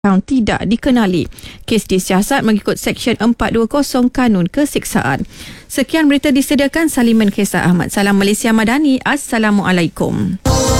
yang tidak dikenali. Kes disiasat mengikut Seksyen 420 Kanun Keseksaan. Sekian berita disediakan Saliman Kesar Ahmad. Salam Malaysia Madani. Assalamualaikum.